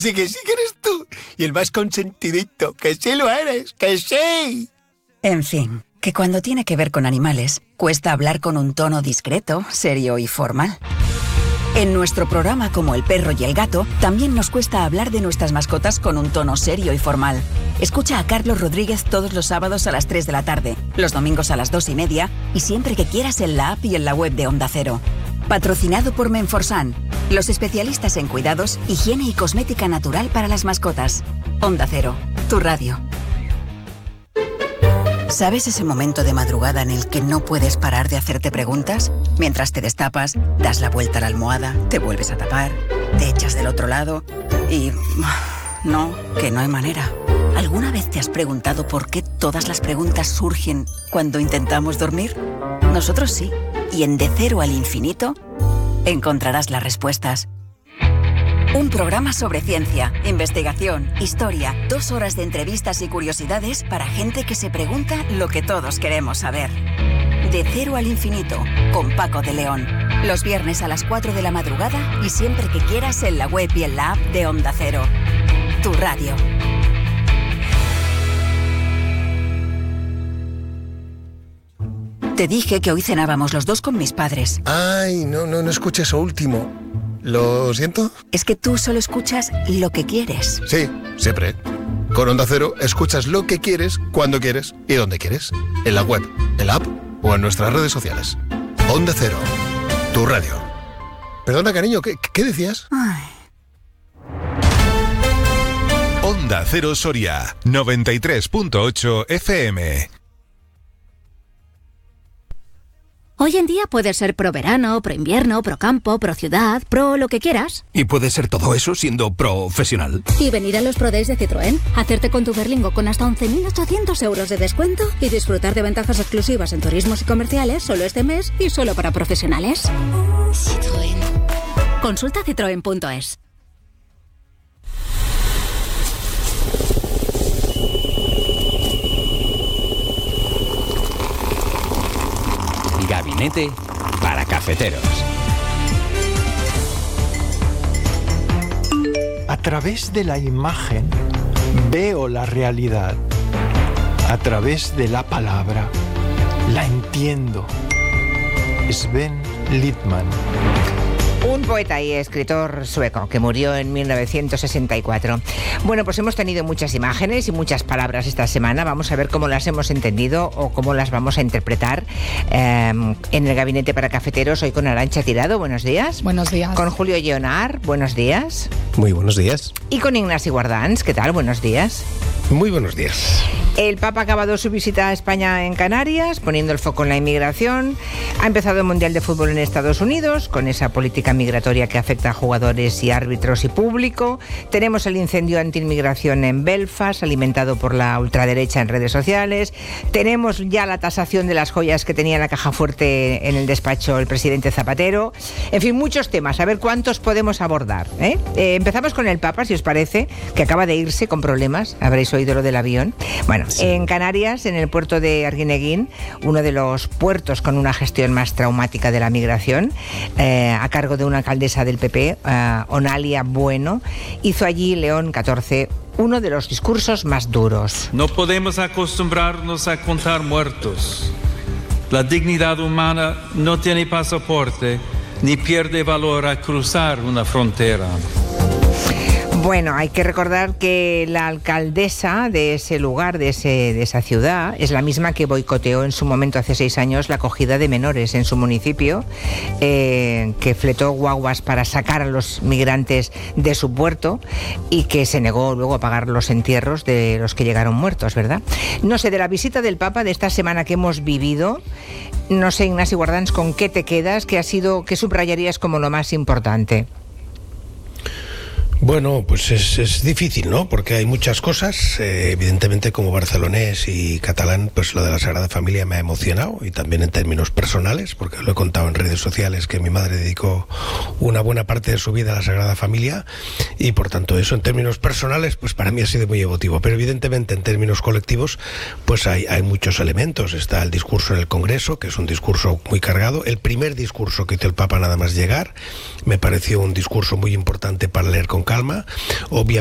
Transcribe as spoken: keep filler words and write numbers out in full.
Sí que sí que eres tú. Y el más consentidito. Que sí lo eres. Que sí. En fin, que cuando tiene que ver con animales, cuesta hablar con un tono discreto, serio y formal. En nuestro programa Como el perro y el gato, también nos cuesta hablar de nuestras mascotas con un tono serio y formal. Escucha a Carlos Rodríguez todos los sábados a las tres de la tarde, los domingos a las dos y media y siempre que quieras en la app y en la web de Onda Cero. Patrocinado por Menforsan, los especialistas en cuidados, higiene y cosmética natural para las mascotas. Onda Cero, tu radio. ¿Sabes ese momento de madrugada en el que no puedes parar de hacerte preguntas? Mientras te destapas, das la vuelta a la almohada, te vuelves a tapar, te echas del otro lado y... no, que no hay manera. ¿Alguna vez te has preguntado por qué todas las preguntas surgen cuando intentamos dormir? Nosotros sí. Y en De Cero al Infinito encontrarás las respuestas. Un programa sobre ciencia, investigación, historia, dos horas de entrevistas y curiosidades para gente que se pregunta lo que todos queremos saber. De Cero al Infinito, con Paco de León. Los viernes a las cuatro de la madrugada y siempre que quieras en la web y en la app de Onda Cero. Tu radio. Te dije que hoy cenábamos los dos con mis padres. Ay, no, no, no escuché eso último. ¿Lo siento? Es que tú solo escuchas lo que quieres. Sí, siempre. Con Onda Cero escuchas lo que quieres, cuando quieres y donde quieres. En la web, en la app o en nuestras redes sociales. Onda Cero, tu radio. Perdona, cariño, ¿qué, qué decías? Ay. Onda Cero Soria, noventa y tres punto ocho F M. Hoy en día puedes ser pro verano, pro invierno, pro campo, pro ciudad, pro lo que quieras. Y puedes ser todo eso siendo profesional. Y venir a los Pro Days de Citroën, hacerte con tu Berlingo con hasta once mil ochocientos euros de descuento y disfrutar de ventajas exclusivas en turismos y comerciales solo este mes y solo para profesionales. Citroën. Consulta citroen punto es. Gabinete para cafeteros. A través de la imagen veo la realidad. A través de la palabra la entiendo. Sven Littman. Un poeta y escritor sueco que murió en mil novecientos sesenta y cuatro. Bueno, pues hemos tenido muchas imágenes y muchas palabras esta semana. Vamos a ver cómo las hemos entendido o cómo las vamos a interpretar eh, en el Gabinete para Cafeteros. Hoy con Arantxa Tirado, buenos días. Buenos días. Con Julio Lleonar, buenos días. Muy buenos días. Y con Ignasi Guardans, ¿qué tal? Buenos días. Muy buenos días. El Papa ha acabado su visita a España en Canarias, poniendo el foco en la inmigración. Ha empezado el Mundial de Fútbol en Estados Unidos, con esa política migratoria que afecta a jugadores y árbitros y público. Tenemos el incendio antiinmigración en Belfast, alimentado por la ultraderecha en redes sociales. Tenemos ya la tasación de las joyas que tenía en la caja fuerte en el despacho el presidente Zapatero. En fin, muchos temas. A ver cuántos podemos abordar, ¿eh? Eh, empezamos con el Papa, si os parece, que acaba de irse con problemas. Habréis oído lo del avión. Bueno, sí. En Canarias, en el puerto de Arguineguín, uno de los puertos con una gestión más traumática de la migración, eh, a cargo de una alcaldesa del P P, uh, Onalia Bueno, hizo allí León catorce uno de los discursos más duros. No podemos acostumbrarnos a contar muertos. La dignidad humana no tiene pasaporte ni pierde valor al cruzar una frontera. Bueno, hay que recordar que la alcaldesa de ese lugar, de, ese, de esa ciudad, es la misma que boicoteó en su momento, hace seis años, la acogida de menores en su municipio, eh, que fletó guaguas para sacar a los migrantes de su puerto y que se negó luego a pagar los entierros de los que llegaron muertos, ¿verdad? No sé, de la visita del Papa de esta semana que hemos vivido, no sé, Ignasi Guardans, ¿con qué te quedas? ¿Qué ha sido, qué subrayarías como lo más importante? Bueno, pues es, es difícil, ¿no? Porque hay muchas cosas. Eh, evidentemente, como barcelonés y catalán, pues lo de la Sagrada Familia me ha emocionado, y también en términos personales, porque lo he contado en redes sociales que mi madre dedicó una buena parte de su vida a la Sagrada Familia, y por tanto eso en términos personales, pues para mí ha sido muy emotivo. Pero evidentemente en términos colectivos, pues hay, hay muchos elementos. Está el discurso en el Congreso, que es un discurso muy cargado. El primer discurso que hizo el Papa nada más llegar me pareció un discurso muy importante para leer con calma. Obviamente